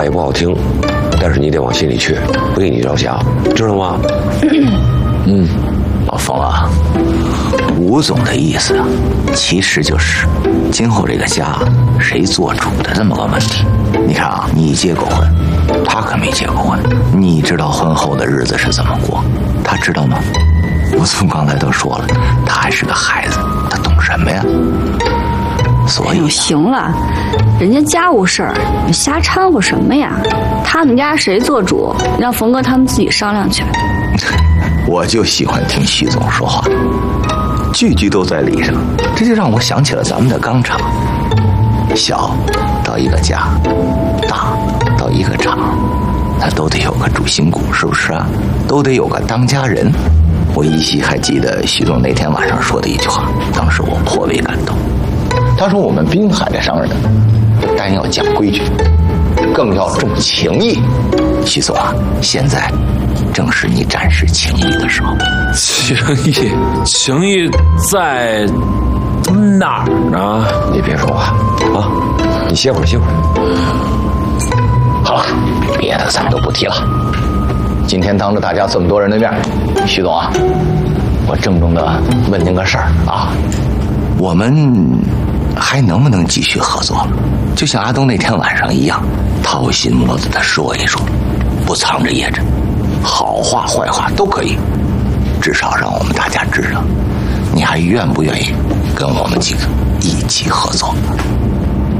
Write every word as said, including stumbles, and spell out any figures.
话也不好听，但是你得往心里去，为你着想，知道吗？ 嗯，老冯啊，吴总的意思啊，其实就是今后这个家谁做主的这么个问题。你看啊，你结过婚，他可没结过婚，你知道婚后的日子是怎么过，他知道吗？吴总刚才都说了，他还是个孩子，他懂什么呀？所以、啊哎、 行了，人家家务事儿，你瞎掺和什么呀？他们家谁做主，让冯哥他们自己商量去。 我就喜欢听徐总说话，句句都在理上，这就让我想起了咱们的钢厂。小到一个家，大到一个厂，那都得有个主心骨，是不是啊？都得有个当家人。我依稀还记得徐总那天晚上说的一句话，当时我颇为感动。他说我们滨海的商人不但要讲规矩，更要重情义。徐总啊，现在正是你展示情义的时候。 情义，情义在哪儿呢？ 你别说话啊，你歇会儿，歇会儿。 好了，别的咱们都不提了。今天当着大家这么多人的面，徐总啊，我郑重的问您个事儿啊，我们还能不能继续合作？就像阿东那天晚上一样，掏心窝子的说一说，不藏着掖着，好话坏话都可以，至少让我们大家知道，你还愿不愿意跟我们几个一起合作？